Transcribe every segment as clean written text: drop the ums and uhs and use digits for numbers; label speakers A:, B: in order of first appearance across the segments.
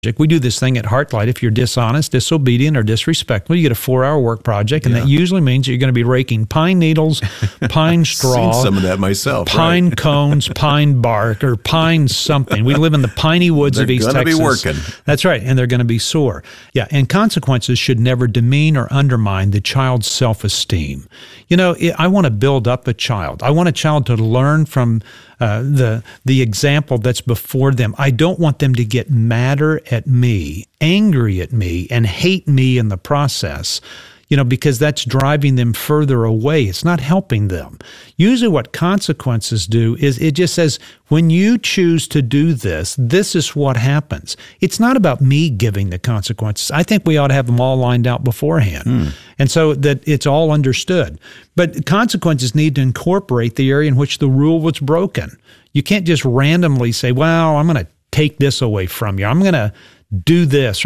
A: We do this thing at Heartlight. If you're dishonest, disobedient, or disrespectful, you get a 4-hour work project, and that usually means you're going to be raking pine needles, pine straw,
B: seen some of that myself,
A: pine cones, pine bark, or pine something. We live in the piney woods of East Texas.
B: They're going to be working.
A: That's right, and they're going to be sore. Yeah, and consequences should never demean or undermine the child's self-esteem. You know, I want to build up a child. I want a child to learn from the example that's before them. I don't want them to get madder at me, angry at me, and hate me in the process, you know, because that's driving them further away. It's not helping them. Usually what consequences do is it just says, when you choose to do this, this is what happens. It's not about me giving the consequences. I think we ought to have them all lined out beforehand. And so that it's all understood. But consequences need to incorporate the area in which the rule was broken. You can't just randomly say, well, I'm going to take this away from you. I'm going to do this. Or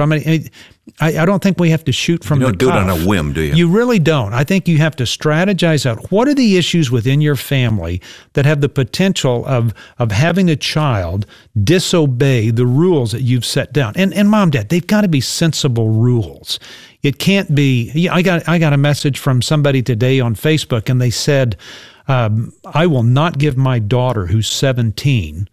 A: I don't think we have to shoot from the cuff.
B: You don't do it on a whim, do you?
A: You really don't. I think you have to strategize out what are the issues within your family that have the potential of having a child disobey the rules that you've set down. And mom, dad, they've got to be sensible rules. It can't be. I got a message from somebody today on Facebook, and they said, I will not give my daughter, who's 17,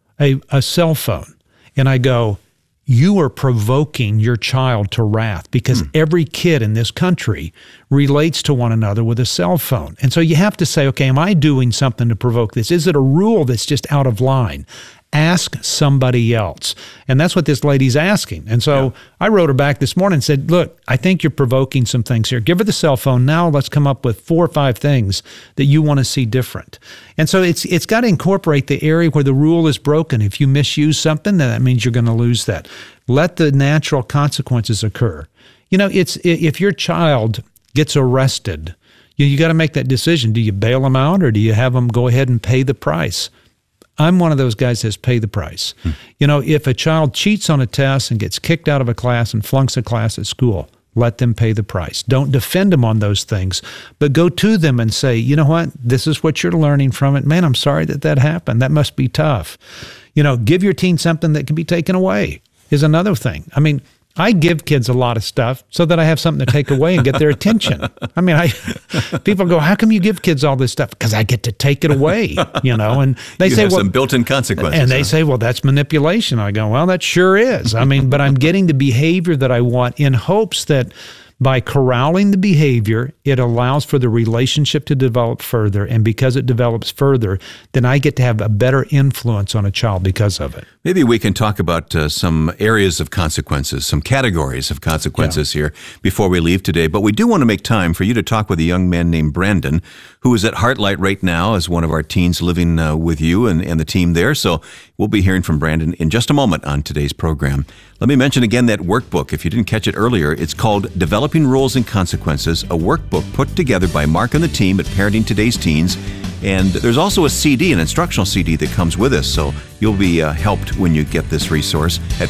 A: a cell phone. And I go, you are provoking your child to wrath, because every kid in this country relates to one another with a cell phone. And so you have to say, okay, am I doing something to provoke this? Is it a rule that's just out of line? Ask somebody else. And that's what this lady's asking. And so I wrote her back this morning and said, look, I think you're provoking some things here. Give her the cell phone. Now let's come up with 4 or 5 things that you want to see different. And so it's got to incorporate the area where the rule is broken. If you misuse something, then that means you're going to lose that. Let the natural consequences occur. You know, if your child gets arrested, you got to make that decision. Do you bail them out, or do you have them go ahead and pay the price? I'm one of those guys that says pay the price. You know, if a child cheats on a test and gets kicked out of a class and flunks a class at school, let them pay the price. Don't defend them on those things, but go to them and say, you know what, this is what you're learning from it. Man, I'm sorry that happened. That must be tough. You know, give your teen something that can be taken away is another thing. I mean, I give kids a lot of stuff so that I have something to take away and get their attention. I mean, people go, how come you give kids all this stuff? Because I get to take it away, you know, and they say,
B: well, some built-in consequences.
A: And they say, well, that's manipulation. I go, well, that sure is. I mean, but I'm getting the behavior that I want in hopes that by corralling the behavior, it allows for the relationship to develop further. And because it develops further, then I get to have a better influence on a child because of it.
B: Maybe we can talk about some areas of consequences, some categories of consequences here before we leave today. But we do want to make time for you to talk with a young man named Brandon, who is at Heartlight right now as one of our teens living with you and the team there. So we'll be hearing from Brandon in just a moment on today's program. Let me mention again that workbook. If you didn't catch it earlier, it's called Developing Rules and Consequences, a workbook put together by Mark and the team at Parenting Today's Teens. And there's also a CD, an instructional CD that comes with us, so you'll be helped when you get this resource at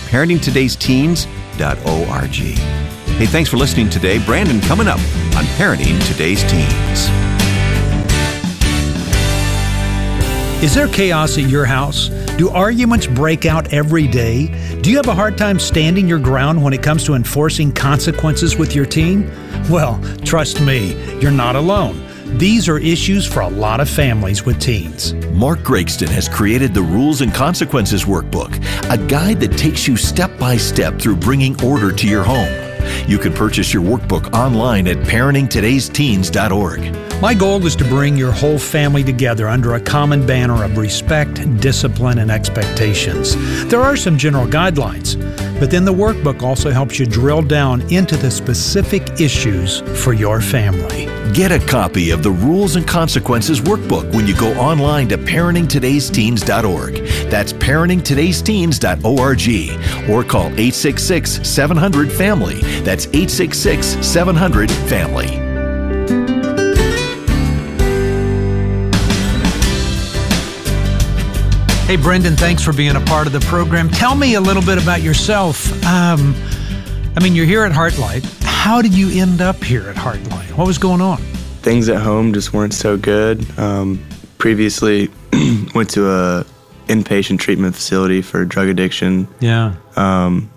B: parentingtodaysteens.org. Hey, thanks for listening today. Brandon coming up on Parenting Today's Teens.
A: Is there chaos at your house? Do arguments break out every day? Do you have a hard time standing your ground when it comes to enforcing consequences with your teen? Well, trust me, you're not alone. These are issues for a lot of families with teens.
C: Mark Gregston has created the Rules and Consequences Workbook, a guide that takes you step by step through bringing order to your home. You can purchase your workbook online at parentingtodaysteens.org.
A: My goal is to bring your whole family together under a common banner of respect, discipline, and expectations. There are some general guidelines, but then the workbook also helps you drill down into the specific issues for your family.
C: Get a copy of the Rules and Consequences Workbook when you go online to parentingtodaysteens.org. That's parentingtodaysteens.org. Or call 866-700-FAMILY. That's 866-700-FAMILY.
A: Hey, Brendan, thanks for being a part of the program. Tell me a little bit about yourself. You're here at Heartlight. How did you end up here at Heartlight? What was going on?
D: Things at home just weren't so good. Previously, went to a inpatient treatment facility for drug addiction.
A: Yeah.